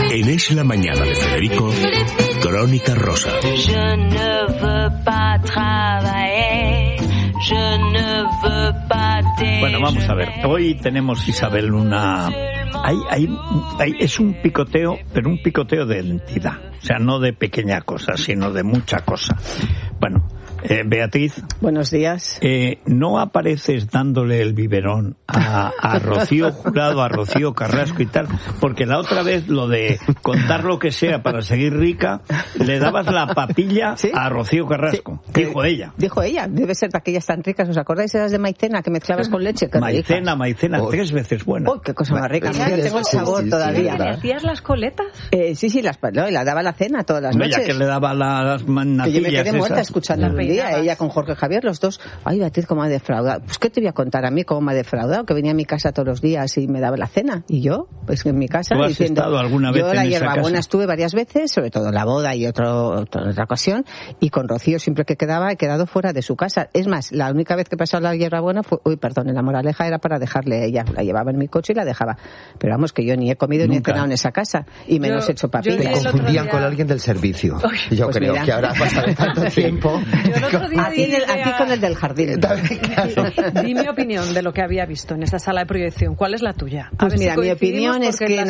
En Es la Mañana de Federico, Crónica Rosa. Bueno, vamos a ver. Hoy tenemos, Isabel, es un picoteo, pero un picoteo de entidad. O sea, no de pequeña cosa, sino de mucha cosa. Bueno, Beatriz. Buenos días. ¿No apareces dándole el biberón a Rocío Jurado, a Rocío Carrasco y tal? Porque la otra vez lo de contar lo que sea para seguir rica, le dabas la papilla, ¿sí?, a Rocío Carrasco. Sí. Dijo ella. Dijo ella. Debe ser de aquellas tan ricas. ¿Os acordáis de las de maicena que mezclabas con leche? Maicena, 3 veces buena. ¡Uy, qué cosa más rica! Yo tengo el sabor todavía. ¿Le hacías las coletas? Sí, la daba la cena todas las noches. Ella que le daba las natillas. Que yo me quedé muerta escuchando un día. Ella con Jorge Javier, los dos. Ay, Beatriz, cómo me ha defraudado. Pues, ¿qué te voy a contar a mí cómo me ha defraudado? Que venía a mi casa todos los días y me daba la cena. Y yo, pues en mi casa, ¿tú has diciendo... estado alguna vez yo en la esa hierbabuena casa? Estuve varias veces, sobre todo en la boda y otra ocasión, y con Rocío siempre que quedaba, he quedado fuera de su casa. Es más, la única vez que he pasado la hierbabuena fue... en la Moraleja era para dejarle a ella. La llevaba en mi coche y la dejaba. Pero vamos, que yo ni he comido ni he cenado en esa casa. Y menos he hecho papillas. Te confundían con alguien del servicio. Yo pues creo que ahora pasado tanto tiempo... Aquí con el del jardín. Di mi opinión de lo que había visto en esta sala de proyección. ¿Cuál es la tuya? Pues mira, mi opinión es que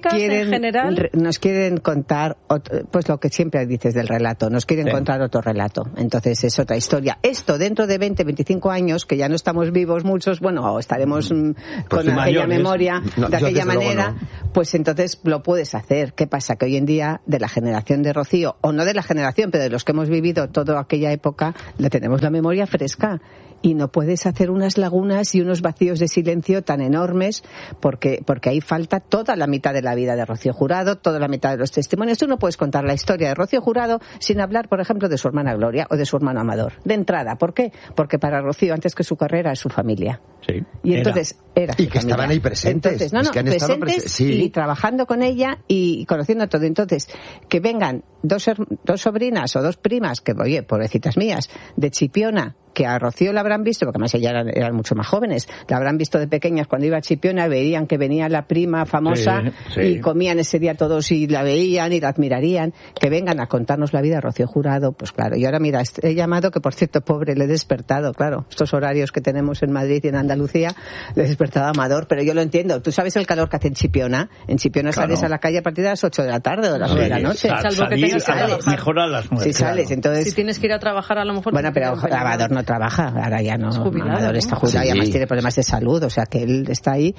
nos quieren contar pues lo que siempre dices del relato. Nos quieren contar otro relato. Entonces es otra historia. Esto dentro de 20, 25 años, que ya no estamos vivos muchos, bueno, estaremos con aquella memoria de aquella manera, pues entonces lo puedes hacer. ¿Qué pasa? Que hoy en día, de la generación de Rocío, o no de la generación, pero de los que hemos vivido toda aquella época, tenemos la memoria fresca y no puedes hacer unas lagunas y unos vacíos de silencio tan enormes porque ahí falta toda la mitad de la vida de Rocío Jurado, toda la mitad de los testimonios. Tú no puedes contar la historia de Rocío Jurado sin hablar, por ejemplo, de su hermana Gloria o de su hermano Amador. De entrada, ¿por qué? Porque para Rocío, antes que su carrera, es su familia. Sí, y entonces era su y que familia. Estaban ahí presentes. Entonces, presentes sí. Y trabajando con ella y conociendo todo. Entonces, que vengan dos sobrinas o dos primas, que, oye, pobrecitas mías, de Chipiona, que a Rocío la habrán visto, porque además ellas eran mucho más jóvenes, la habrán visto de pequeñas cuando iba a Chipiona, veían que venía la prima famosa y comían ese día todos y la veían y la admirarían, que vengan a contarnos la vida de Rocío Jurado, pues claro. Y ahora mira, he llamado, que por cierto, pobre, le he despertado, claro, estos horarios que tenemos en Madrid y en Andalucía, le he despertado a Amador, pero yo lo entiendo. Tú sabes el calor que hace en Chipiona. En Chipiona sales a la calle a partir de las 8 de la tarde o de las 9 de la noche. Salvo que tengas que trabajar. Mejor a las 9. Si sales, entonces... Si tienes que ir a trabajar, a lo mejor... Bueno, pero Amador no trabaja, ahora ya no. Amador está jubilado y además tiene problemas de salud, o sea que él está ahí.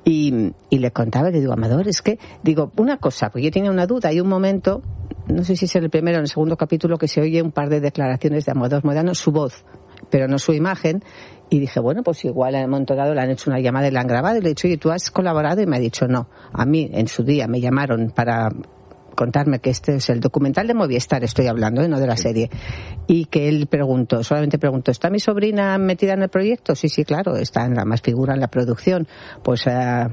Y le contaba, le digo, Amador, es que... Digo, una cosa, porque yo tenía una duda. Hay un momento, no sé si es en el primero o en el segundo capítulo, que se oye un par de declaraciones de Amador Modano, su voz, pero no su imagen. Y dije, bueno, pues igual en el momento dado le han hecho una llamada y la han grabado. Y le he dicho, oye, ¿tú has colaborado? Y me ha dicho, no. A mí, en su día, me llamaron para contarme que este es el documental de Movistar, estoy hablando, no de la serie. Y que él solamente preguntó, ¿está mi sobrina metida en el proyecto? Sí, claro, está en la más figura en la producción. Pues adiós,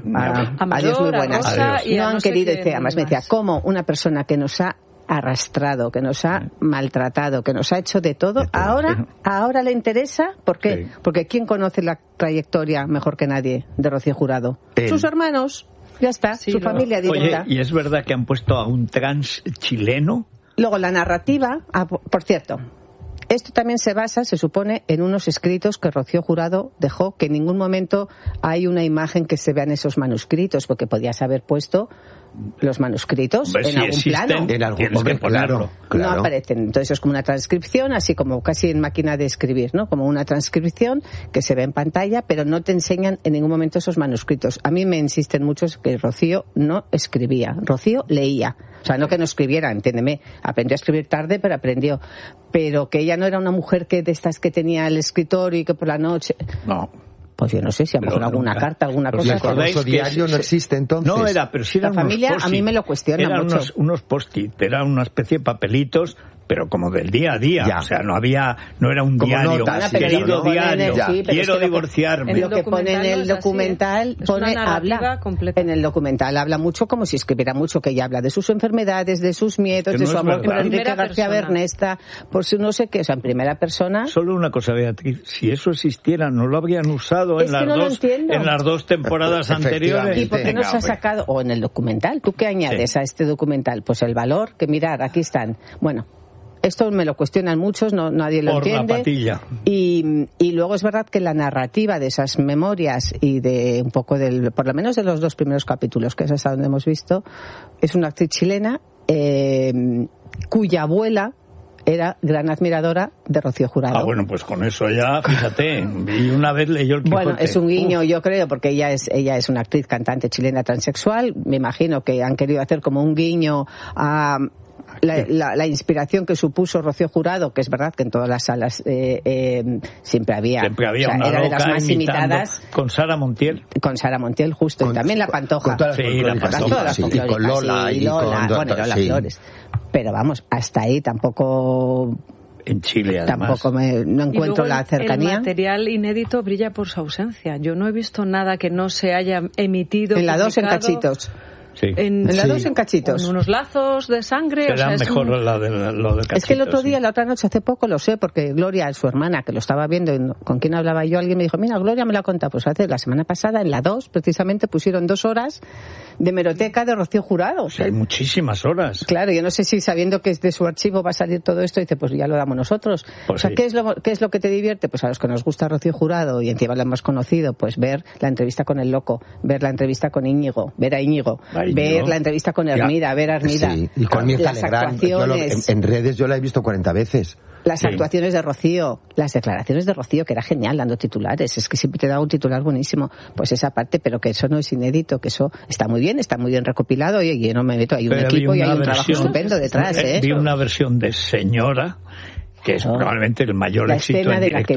muy buenas. No han querido, además me decía, ¿cómo una persona que nos ha arrastrado, que nos ha maltratado, que nos ha hecho de todo, ahora le interesa? ¿Por qué? Sí. Porque ¿quién conoce la trayectoria mejor que nadie de Rocío Jurado? Sus hermanos, ya está, su familia directa. Oye, ¿y es verdad que han puesto a un trans chileno? Luego la narrativa, por cierto, esto también se basa, se supone, en unos escritos que Rocío Jurado dejó, que en ningún momento hay una imagen que se vea en esos manuscritos, porque podías haber puesto los manuscritos en algún plano. En algún claro. No aparecen. Entonces es como una transcripción, así como casi en máquina de escribir, ¿no? Como una transcripción que se ve en pantalla, pero no te enseñan en ningún momento esos manuscritos. A mí me insisten muchos que Rocío no escribía, Rocío leía. O sea, no que no escribiera, entiéndeme. Aprendió a escribir tarde, pero aprendió. Pero que ella no era una mujer que de estas que tenía el escritorio y que por la noche... No. Pues yo no sé si a lo mejor alguna carta, alguna cosa. ¿El famoso diario no existe entonces? No era, pero sí eran la familia a mí me lo cuestiona eran mucho. Unos post-it, era una especie de papelitos, pero como del día a día, ya. O sea, no era un como diario, notas, querido diario, quiero divorciarme. Lo que pone en el documental, en el documental habla mucho como si escribiera mucho, que ella habla de sus enfermedades, de sus miedos, de su amor por Enrique García Bernesta, por su no sé qué, o sea, en primera persona. Solo una cosa, Beatriz, si eso existiera, ¿no lo habrían usado en las dos temporadas anteriores? ¿Y por qué no se ha sacado? O en el documental, ¿tú qué añades a este documental? Pues el valor, que mirar, aquí están. Bueno, esto me lo cuestionan muchos, nadie lo entiende. Por la patilla. Y luego es verdad que la narrativa de esas memorias y de un poco por lo menos de los 2 primeros capítulos, que es hasta donde hemos visto, es una actriz chilena cuya abuela era gran admiradora de Rocío Jurado. Bueno, pues con eso ya, fíjate, y una vez leyó el Quijote. Bueno, es un guiño, yo creo, porque ella es una actriz cantante chilena transexual. Me imagino que han querido hacer como un guiño a la inspiración que supuso Rocío Jurado, que es verdad que en todas las salas siempre había una era de las más imitadas. Con Sara Montiel. Con Sara Montiel, justo, y también La Pantoja. Con todas las y con Lola. Y Lola Flores. Pero vamos, hasta ahí tampoco... En Chile, además. Tampoco no encuentro la cercanía. El material inédito brilla por su ausencia. Yo no he visto nada que no se haya emitido. En la 2 en cachitos. Sí. En la 2 en cachitos. Con unos lazos de sangre. Será mejor lo de cachitos. Es que el otro día, la otra noche, hace poco, lo sé, porque Gloria, su hermana, que lo estaba viendo, con quien hablaba yo, alguien me dijo, mira, Gloria me lo ha contado. Pues hace la semana pasada, en la 2, precisamente, pusieron 2 horas de hemeroteca de Rocío Jurado. O sea, hay muchísimas horas. Claro, yo no sé si sabiendo que es de su archivo va a salir todo esto, dice, pues ya lo damos nosotros. Pues o sea, sí. ¿qué es lo que te divierte? Pues a los que nos gusta Rocío Jurado y encima lo hemos conocido, pues ver la entrevista con El Loco, ver la entrevista con Íñigo, ver a Íñigo, ver la entrevista con Hermida, ver a Hermida. Sí, y con Mirta Legrand. En redes yo la he visto 40 veces. Las actuaciones de Rocío, las declaraciones de Rocío, que era genial dando titulares, es que siempre te da un titular buenísimo, pues esa parte, pero que eso no es inédito, que eso está muy bien recopilado, y yo no me meto, hay un equipo y hay un trabajo estupendo detrás. Vi una versión de Señora, que es probablemente el mayor éxito en directo.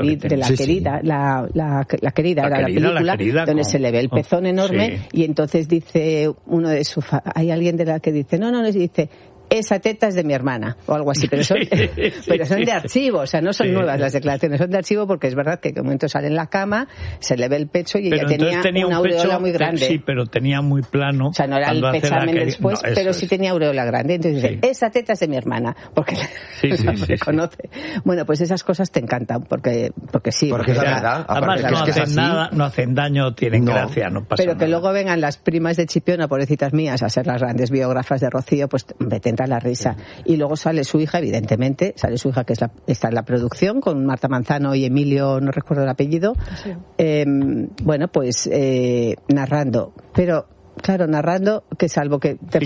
La querida era la película donde se le ve el pezón enorme, y entonces dice uno de hay alguien de la que dice, no, dice, esa teta es de mi hermana, o algo así, pero son de archivo, o sea, no son nuevas las declaraciones, son de archivo, porque es verdad que en un momento sale en la cama, se le ve el pecho y ella tenía una aureola muy grande. Sí, pero tenía muy plano. O sea, no era el pechamen después, pero sí tenía aureola grande. Entonces dice, esa teta es de mi hermana, porque la conoce. Bueno, pues esas cosas te encantan, porque sí. Porque es la verdad. Además, no hacen daño, tienen gracia, no pasa nada. Pero que luego vengan las primas de Chipiona, pobrecitas mías, a ser las grandes biógrafas de Rocío, pues te entra la risa. Y luego sale su hija, evidentemente, que está en la producción, con Marta Manzano y Emilio, no recuerdo el apellido, bueno, pues narrando. Pero claro, narrando, que salvo que te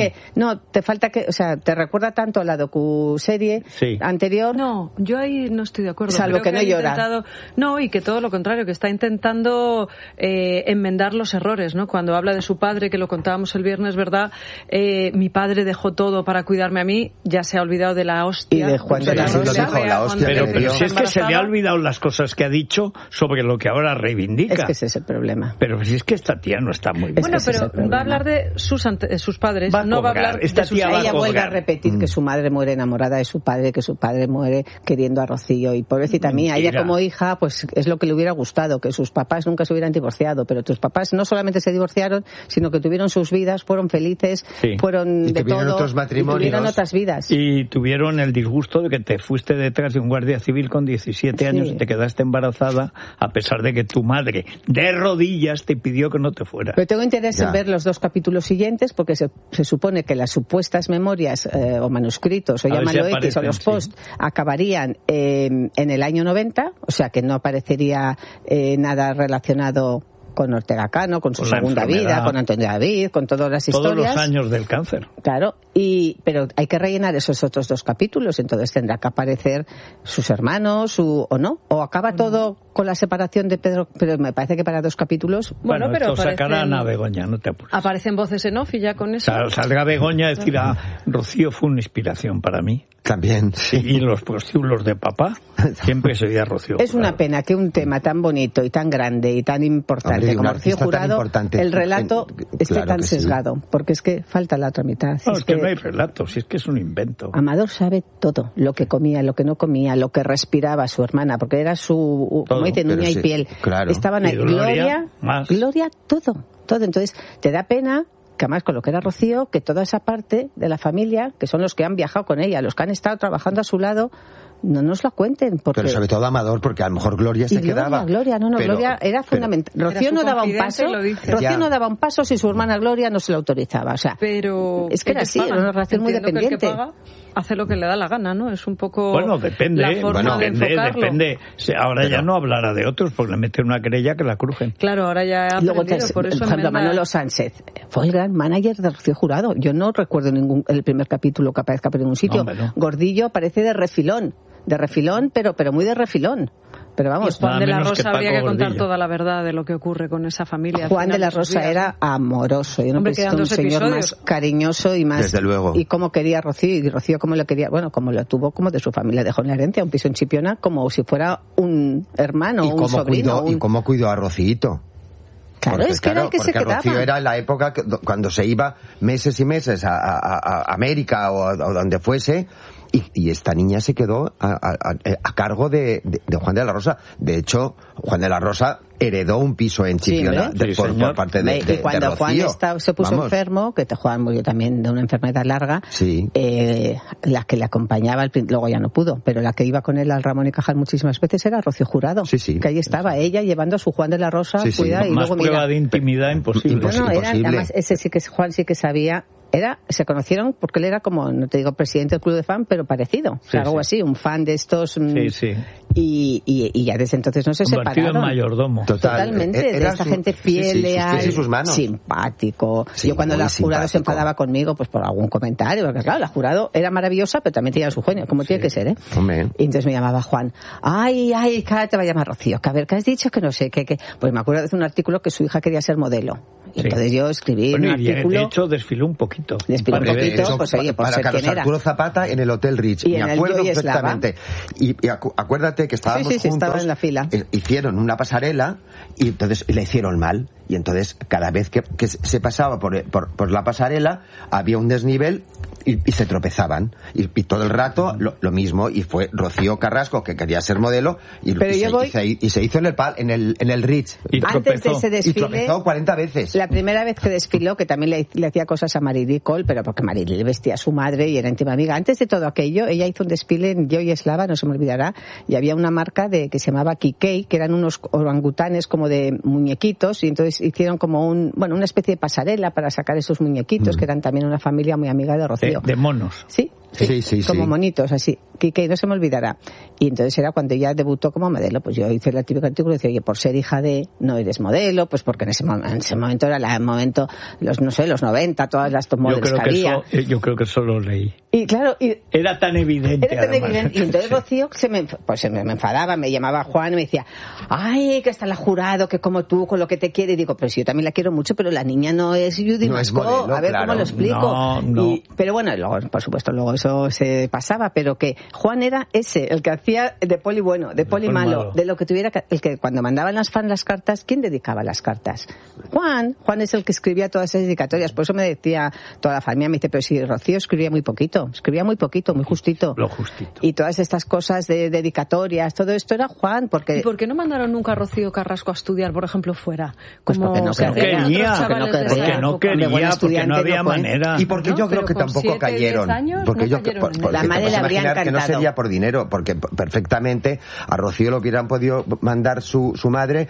falta que, o sea, te recuerda tanto a la docuserie anterior. No, yo ahí no estoy de acuerdo. Salvo que no llora. No, y que todo lo contrario, que está intentando enmendar los errores, ¿no? Cuando habla de su padre, que lo contábamos el viernes, ¿verdad? Mi padre dejó todo para cuidarme a mí, ya se ha olvidado de la hostia. Y de Juan de la Rosa. Pero si es que se le ha olvidado las cosas que ha dicho sobre lo que ahora reivindica. Es que ese es el problema. Pero si es que esta tía no está muy bien. Bueno, pero va a hablar de sus padres, no va a hablar de sus... Ella vuelve a repetir que su madre muere enamorada de su padre, que su padre muere queriendo a Rocío, y pobrecita mía, ella como hija, pues es lo que le hubiera gustado, que sus papás nunca se hubieran divorciado, pero tus papás no solamente se divorciaron, sino que tuvieron sus vidas, fueron felices, fueron de todo, otros matrimonios, y tuvieron otras vidas. Y tuvieron el disgusto de que te fuiste detrás de un guardia civil con 17 años y te quedaste embarazada, a pesar de que tu madre, de rodillas, te pidió que no te fuera. Pero tengo interés en ver los 2 capítulos siguientes, porque se supone que las supuestas memorias o manuscritos, o llámalo X, o los post, acabarían en el año 90, o sea que no aparecería nada relacionado con Ortega Cano, con su segunda vida, con Antonio David, con todas las historias. Todos los años del cáncer. Claro, pero hay que rellenar esos otros 2 capítulos, entonces tendrá que aparecer sus hermanos, o no, o acaba todo con la separación de Pedro, pero me parece que para 2 capítulos... Bueno, pero sacarán a Begoña, no te apures. Aparecen voces en off y ya con eso... Salga Begoña a decir, Rocío fue una inspiración para mí. También, sí. Y los prostíbulos de papá, siempre sería Rocío. Es una pena que un tema tan bonito y tan grande y tan importante como Rocío Jurado, el relato esté tan sesgado, porque es que falta la otra mitad. No, es que no hay relato, si es que es un invento. Amador sabe todo, lo que comía, lo que no comía, lo que respiraba su hermana, porque era su, como dicen, uña y piel. Claro. Estaban ahí, Gloria, todo. Entonces, te da pena que además con lo que era Rocío, que toda esa parte de la familia, que son los que han viajado con ella, los que han estado trabajando a su lado, no nos lo cuenten. Porque... Pero sobre todo Amador, porque a lo mejor Gloria se quedaba. Gloria era fundamental. Rocío no daba un paso si su hermana Gloria no se lo autorizaba. O sea, pero es que era así, era una relación muy dependiente. Que paga hace lo que le da la gana, ¿no? Es un poco. Bueno, depende. La forma de enfocarlo. Depende. Ahora ya no hablará de otros porque le meten una querella que la crujen. Claro, ahora ya ha aprendido, por eso por ejemplo, Manolo Sánchez fue el gran manager de Rocío Jurado. Yo no recuerdo el primer capítulo que aparezca por ningún sitio. No. Gordillo parece de refilón, pero muy de refilón. Pero vamos, Juan de la Rosa habría que contar toda la verdad de lo que ocurre con esa familia. Juan de la Rosa era amoroso. Yo no he visto un señor más cariñoso y más. Desde luego. Y cómo quería a Rocío, y Rocío cómo lo quería, bueno, como lo tuvo como de su familia, dejó en la herencia un piso en Chipiona como si fuera un hermano, un sobrino. Y cómo cuidó a Rocíito. Claro, es que era el que se quedaba. Rocío era la época cuando se iba meses y meses a América o a donde fuese. Y esta niña se quedó a cargo de Juan de la Rosa. De hecho, Juan de la Rosa heredó un piso en Chipiona por parte de Y cuando Rocío. Juan se puso enfermo, que Juan murió también de una enfermedad larga, la que le acompañaba, luego ya no pudo, pero la que iba con él al Ramón y Cajal muchísimas veces era Rocío Jurado. Que ahí estaba ella llevando a su Juan de la Rosa, cuida, y más luego prueba de intimidad imposible. Además, Juan sí que sabía. Se conocieron porque él era como, no te digo presidente del club de fan, pero parecido. Algo así, un fan de estos. Y ya desde entonces no se separaron. Convertido en mayordomo. Totalmente, de esta gente fiel, leal, simpático. Yo cuando la Jurado se enfadaba conmigo, pues por algún comentario, porque claro, la Jurado era maravillosa, pero también tenía su genio, como tiene que ser, ¿eh? Y entonces me llamaba Juan, ay, cara, te va a llamar Rocío, que a ver, ¿qué has dicho? Que no sé, que pues me acuerdo de un artículo que su hija quería ser modelo. Y entonces yo escribí un artículo. De hecho, desfiló un poquito. Pues oye, por ser quien era. Arturo Zapata en el Hotel Rich. Me acuerdo perfectamente. Y acuérdate que estábamos juntos. Estaba en la fila. Hicieron una pasarela y entonces le hicieron mal. Y entonces cada vez que se pasaba por la pasarela había un desnivel y se tropezaban. Y todo el rato lo mismo. Y fue Rocío Carrasco, que quería ser modelo, y se hizo en el Ritz. Antes de ese desfile. Y tropezó 40 veces. La primera vez que desfiló, que también le hacía cosas a Marilí Cole, pero porque Marilí le vestía a su madre y era íntima amiga. Antes de todo aquello, ella hizo un desfile en Yo y Eslava, no se me olvidará, y había una marca que se llamaba Kikei, que eran unos orangutanes como de muñequitos, y entonces hicieron como una especie de pasarela para sacar esos muñequitos, que eran también una familia muy amiga de Rocío. De monos. Sí, como monitos, así. Kikei, no se me olvidará. Y entonces era cuando ella debutó como modelo, pues yo hice el típico artículo y decía, oye, por ser hija de, no eres modelo, pues porque en ese momento era el momento, los 90, todas las top models que había. Yo creo que eso lo leí. Y claro, era tan evidente. Y entonces Rocío se me enfadaba, me llamaba Juan y me decía, ay, que está la Jurado, que como tú, con lo que te quiere. Y digo, pero si yo también la quiero mucho, pero la niña no es Judy Mascó, a ver cómo lo explico. No. Pero bueno, luego, por supuesto, luego eso se pasaba, pero que Juan era el que hacía de poli bueno, de poli malo, de lo que tuviera, el que cuando mandaban las fans las cartas, ¿quién dedicaba las cartas? Juan es el que escribía todas esas dedicatorias. Por eso me decía toda la familia, me dice, pero si Rocío escribía muy poquito, muy justito. Lo justito. Y todas estas cosas de dedicatorias, todo esto era Juan, porque... ¿Y por qué no mandaron nunca a Rocío Carrasco a estudiar, por ejemplo, fuera? Pues porque no quería, porque no había manera. Y porque yo creo que tampoco cayeron. Porque la madre le habría encantado. Que no sería por dinero, porque perfectamente a Rocío lo hubieran podido mandar su madre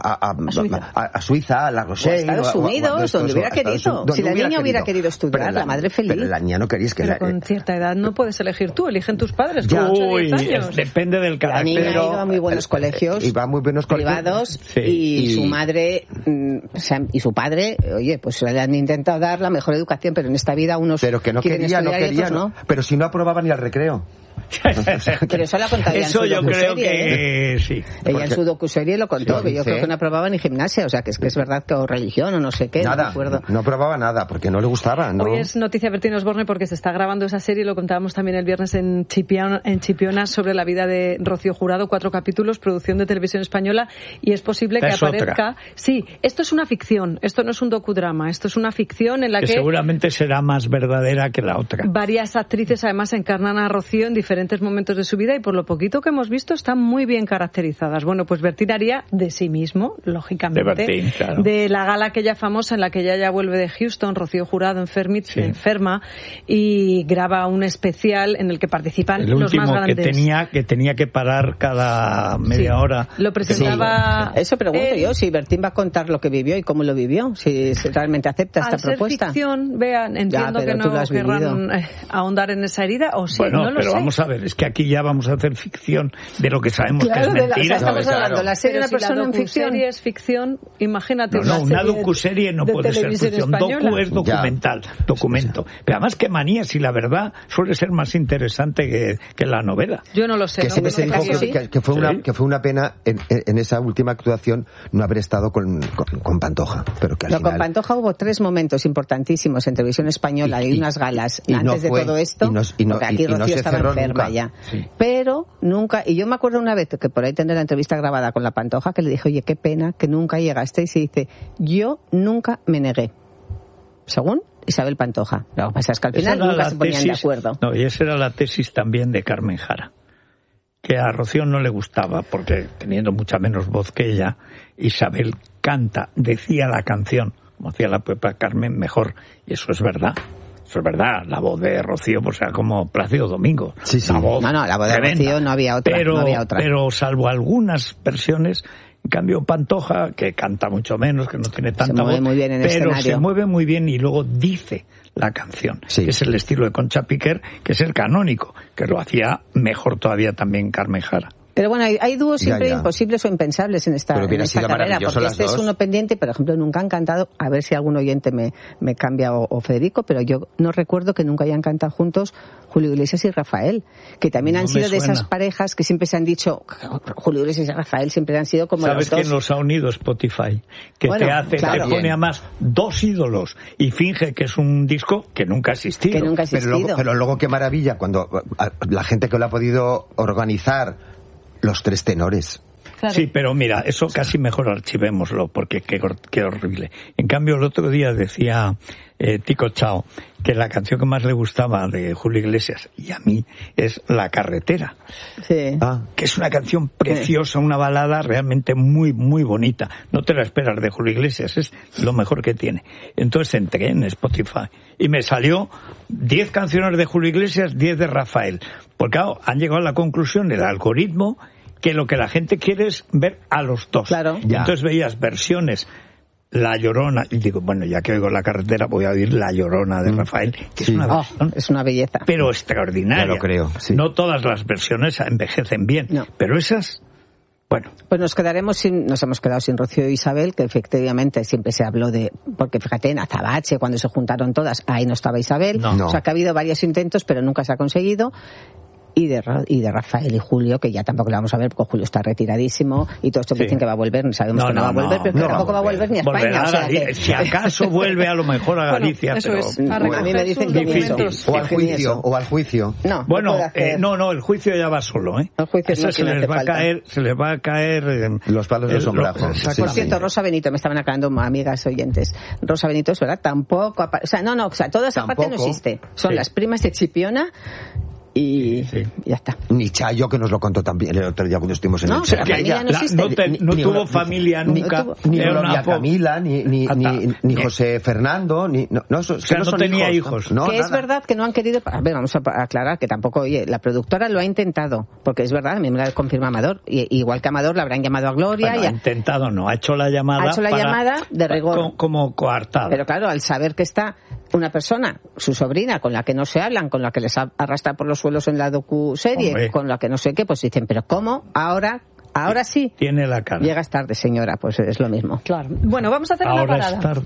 a Suiza, a La Rochelle, a Estados Unidos, donde hubiera querido. Si la niña hubiera querido estudiar, la madre feliz. Pero la niña no quería, pero con cierta edad no puedes elegir tú, eligen tus padres con 8 o 10 años. Depende del carácter. La niña iba a muy buenos colegios privados y su madre y su padre, oye, pues le han intentado dar la mejor educación, pero en esta vida unos pero que no quería, no. Pero si no aprobaban ni al recreo. Pero eso lo ha contado eso ella en su yo creo docuserie, que sí. Ella en su docuserie lo contó, que yo creo que no aprobaba ni gimnasia, o sea, que es verdad que o religión o no sé qué, nada, no me acuerdo. No aprobaba nada, porque no le gustaba, ¿no? Hoy es noticia Bertín Osborne porque se está grabando esa serie, lo contábamos también el viernes en Chipiona, sobre la vida de Rocío Jurado, 4 capítulos, producción de Televisión Española, y es posible que aparezca... Sí, esto es una ficción, esto no es un docudrama, esto es una ficción en la que seguramente será más verdadera que la otra. Varias actrices además encarnan a Rocío en diferentes momentos de su vida y por lo poquito que hemos visto están muy bien caracterizadas. Bueno, pues Bertín haría de sí mismo, lógicamente, de Bertín, claro. De la gala aquella famosa en la que ella ya vuelve de Houston, Rocío Jurado enferma, y graba un especial en el que participan los más grandes. El último que tenía que parar cada media hora. Lo presentaba... Sí. Eso pregunto yo, si Bertín va a contar lo que vivió y cómo lo vivió, si realmente acepta esta propuesta. Al ser ficción, vean, entiendo que no querrán ahondar en esa herida, o sí, bueno, no lo pero sé. Vamos a ver, es que aquí ya vamos a hacer ficción de lo que sabemos que es mentira. Estamos hablando, la serie de una persona en ficción. Es ficción, imagínate. Una docuserie no puede ser ficción. Docu es documental, documento. Pero además, qué manía, si la verdad suele ser más interesante que la novela. Yo no lo sé. Que siempre se dijo que fue una pena en esa última actuación no haber estado con Pantoja. Pero que al final... Con Pantoja hubo 3 momentos importantísimos en Televisión Española y unas galas antes de todo esto, porque aquí Rocío estaba enferma nunca. Ya. Sí. Pero nunca, y yo me acuerdo una vez que por ahí tendré la entrevista grabada con la Pantoja, que le dije, oye, qué pena que nunca llegasteis, y dice, yo nunca me negué. Según Isabel Pantoja. Lo que pasa es que al final nunca se ponían de acuerdo. No, y esa era la tesis también de Carmen Jara, que a Rocío no le gustaba, porque teniendo mucha menos voz que ella, Isabel canta, decía la canción, como hacía la propia Carmen, mejor, y eso es verdad. Eso es verdad, la voz de Rocío pues era como Plácido Domingo. Sí. La voz de Rocío no había otra. Pero salvo algunas versiones, en cambio Pantoja, que canta mucho menos, que no tiene tanta voz, muy bien en pero escenario. Se mueve muy bien y luego dice la canción, que es el estilo de Concha Piquer, que es el canónico, que lo hacía mejor todavía también Carmen Jara. Pero bueno, hay dúos siempre imposibles o impensables en esta carrera, porque este es uno pendiente, por ejemplo, nunca han cantado, a ver si algún oyente me cambia o Federico, pero yo no recuerdo que nunca hayan cantado juntos Julio Iglesias y Rafael, que también han sido de esas parejas que siempre se han dicho, Julio Iglesias y Rafael siempre han sido como los dos. ¿Sabes quién los ha unido? Spotify, que te pone a más 2 ídolos y finge que es un disco que nunca ha existido. Pero luego qué maravilla cuando la gente que lo ha podido organizar, los 3 tenores. Claro. Sí, pero mira, eso casi mejor archivémoslo, porque qué horrible. En cambio, el otro día decía Tico Chao que la canción que más le gustaba de Julio Iglesias, y a mí, es La Carretera. Sí. Que es una canción preciosa, una balada realmente muy, muy bonita. No te la esperas de Julio Iglesias, es lo mejor que tiene. Entonces entré en Spotify y me salió 10 canciones de Julio Iglesias, 10 de Rafael. Porque claro, han llegado a la conclusión del algoritmo que lo que la gente quiere es ver a los dos. Claro. Y entonces veías versiones, La Llorona, y digo, bueno, ya que oigo La Carretera voy a oír La Llorona de Rafael, que es una versión, es una belleza, pero extraordinaria. Ya lo creo, sí. No todas las versiones envejecen bien, pero esas, bueno. Pues nos hemos quedado sin Rocío e Isabel, que efectivamente siempre se habló de, porque fíjate, en Azabache, cuando se juntaron todas, ahí no estaba Isabel, o sea que ha habido varios intentos, pero nunca se ha conseguido. Y de Rafael y Julio, que ya tampoco lo vamos a ver porque Julio está retiradísimo y todo esto que dicen que va a volver, no sabemos que no va a volver, pero que tampoco va a volver ni a España. O sea que... Si acaso vuelve a lo mejor a Galicia, bueno, pero a mí me dicen que o al juicio. No, bueno, no, el juicio ya va solo, ¿eh? El juicio no se les va a caer los palos de sombrajo. Por cierto, Rosa Benito, me estaban aclarando amigas oyentes. Rosa Benito, es verdad, tampoco, o sea, toda esa parte no existe. Son las primas de Chipiona. Y ya está. Ni Chayo, que nos lo contó también el otro día cuando estuvimos en el chat. La familia no existe. No tuvo familia nunca. Ni Gloria Camila, ni José Fernando, no tenía hijos. No, que es verdad que no han querido. A ver, vamos a aclarar que tampoco, oye, la productora lo ha intentado, porque es verdad, a mí me lo confirma Amador. Igual que Amador, la habrán llamado a Gloria. Bueno, ha intentado, no, ha hecho la llamada. De rigor. Como coartada. Pero claro, al saber que está una persona, su sobrina, con la que no se hablan, con la que les arrastra por los suelos en la docuserie, con la que no sé qué, pues dicen, pero ¿cómo? Ahora sí. Tiene la cara. Llegas tarde, señora, pues es lo mismo. Claro. Bueno, vamos a hacer una parada. Ahora es tarde, señora.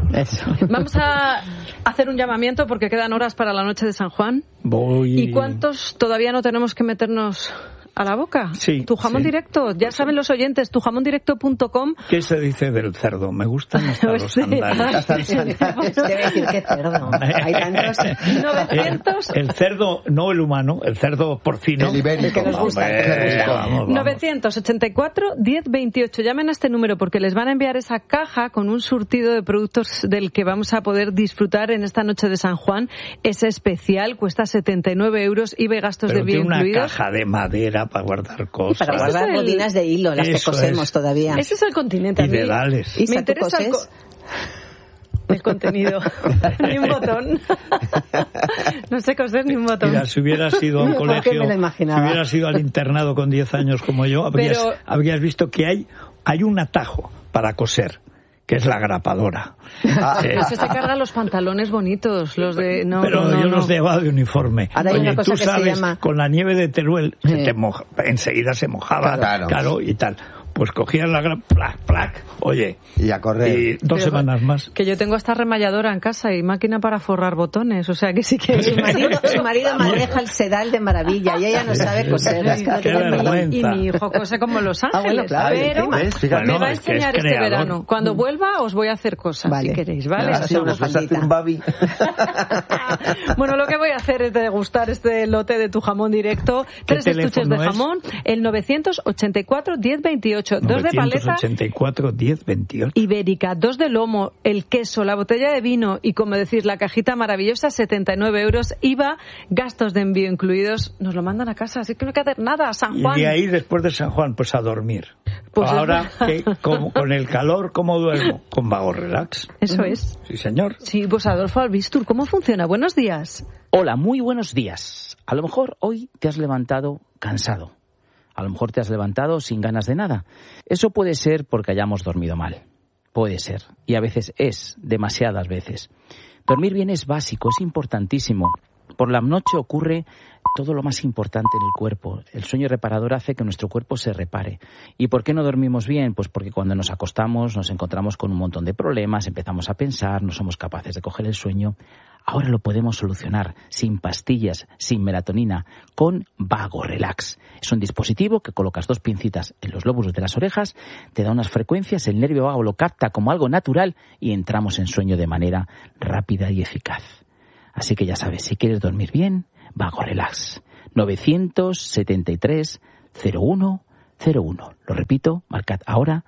Eso. Vamos a hacer un llamamiento porque quedan horas para la noche de San Juan. ¿Y cuántos todavía no tenemos que meternos a la boca? Sí. Tu jamón directo, ya saben los oyentes, tujamondirecto.com. ¿Qué se dice del cerdo? Me gustan hasta los sandalias. Debe decir que cerdo. Hay tantos. 900. El cerdo, no el humano, el cerdo porcino. El ibérico. El que nos gusta. Vamos. 984-1028. Llamen a este número porque les van a enviar esa caja con un surtido de productos del que vamos a poder disfrutar en esta noche de San Juan. Es especial, cuesta 79 euros, IVA y gastos de envío incluidos. Una caja de madera para guardar cosas. Para guardar bolinas de hilo, las que cosemos todavía. Ese es el continente. Y dedales. Me interesa el contenido. Ni un botón. No sé coser ni un botón. Mira, si hubieras ido a un colegio, si hubieras ido al internado con 10 años como yo, habrías visto que hay un atajo para coser, que es la grapadora. Pero se cargan los pantalones bonitos, los de... los llevaba de uniforme. Ahora hay una cosa tú que sabes, se llama... con la nieve de Teruel, enseguida se mojaba, claro, y tal. Pues cogían la gran plac, oye, y a correr. Y 2 semanas más. Que yo tengo hasta remalladora en casa y máquina para forrar botones, o sea que sí que... Su marido maneja el sedal de maravilla y ella no sabe coser. Qué y mi hijo cose como Los Ángeles, claro, pero me va a enseñar este verano. Cuando vuelva os voy a hacer cosas, si queréis, ¿vale? Bueno, lo que voy a hacer es degustar este lote de tu jamón directo. 3 estuches de jamón, el 984-1028. 2 de paleta 984-1028. ibérica, 2 de lomo, el queso, la botella de vino y, como decís, la cajita maravillosa, 79 euros, IVA, gastos de envío incluidos. Nos lo mandan a casa, así que no hay que hacer nada. San Juan. Y de ahí, después de San Juan, pues a dormir. Pues ahora, con el calor, ¿cómo duermo? Con Vago Relax. Eso es. Sí, señor. Sí, pues Adolfo Albistur, ¿cómo funciona? Buenos días. Hola, muy buenos días. A lo mejor hoy te has levantado cansado. A lo mejor te has levantado sin ganas de nada. Eso puede ser porque hayamos dormido mal. Puede ser. Y a veces demasiadas veces. Dormir bien es básico, es importantísimo. Por la noche ocurre todo lo más importante en el cuerpo. El sueño reparador hace que nuestro cuerpo se repare. ¿Y por qué no dormimos bien? Pues porque cuando nos acostamos nos encontramos con un montón de problemas, empezamos a pensar, no somos capaces de coger el sueño. Ahora lo podemos solucionar sin pastillas, sin melatonina, con Vago Relax. Es un dispositivo que colocas 2 pincitas en los lóbulos de las orejas, te da unas frecuencias, el nervio vago lo capta como algo natural y entramos en sueño de manera rápida y eficaz. Así que ya sabes, si quieres dormir bien, Vago Relax. 973-0101. Lo repito, marcad ahora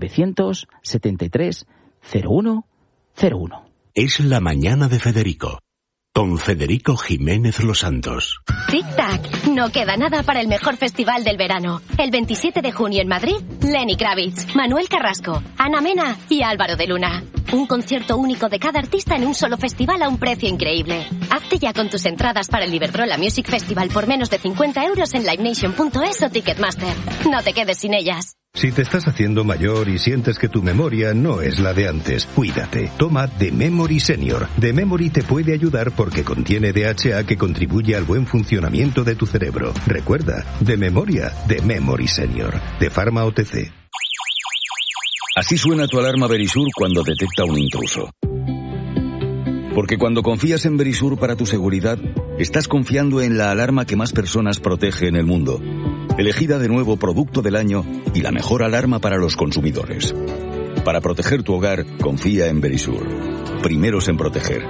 973-0101. Es la mañana de Federico, con Federico Jiménez Los Santos. Tic-tac, no queda nada para el mejor festival del verano. El 27 de junio en Madrid, Lenny Kravitz, Manuel Carrasco, Ana Mena y Álvaro de Luna. Un concierto único de cada artista en un solo festival a un precio increíble. Hazte ya con tus entradas para el Iberdrola Music Festival por menos de 50 euros en livenation.es o Ticketmaster. No te quedes sin ellas. Si te estás haciendo mayor y sientes que tu memoria no es la de antes, cuídate. Toma The Memory Senior. The Memory te puede ayudar porque contiene DHA que contribuye al buen funcionamiento de tu cerebro. Recuerda, de memoria, The Memory Senior. De Pharma OTC. Así suena tu alarma Verisur cuando detecta un intruso. Porque cuando confías en Verisur para tu seguridad, estás confiando en la alarma que más personas protege en el mundo. Elegida de nuevo Producto del Año y la mejor alarma para los consumidores. Para proteger tu hogar, confía en Verisur. Primeros en proteger.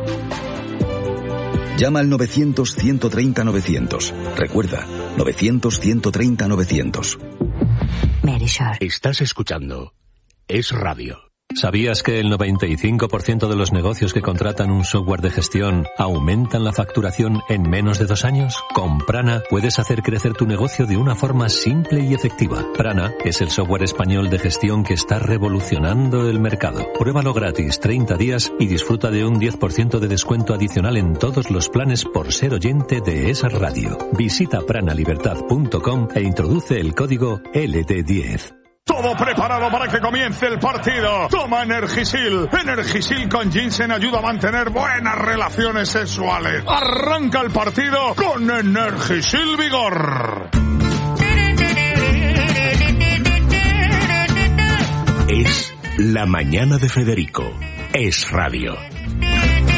Llama al 900-130-900. Recuerda, 900-130-900. Verisur. Estás escuchando Es Radio. ¿Sabías que el 95% de los negocios que contratan un software de gestión aumentan la facturación en menos de 2 años? Con Prana puedes hacer crecer tu negocio de una forma simple y efectiva. Prana es el software español de gestión que está revolucionando el mercado. Pruébalo gratis 30 días y disfruta de un 10% de descuento adicional en todos los planes por ser oyente de esa radio. Visita pranalibertad.com e introduce el código LD10. Todo preparado para que comience el partido. Toma Energisil. Energisil con ginseng ayuda a mantener buenas relaciones sexuales. Arranca el partido con Energisil Vigor. Es la mañana de Federico, es radio.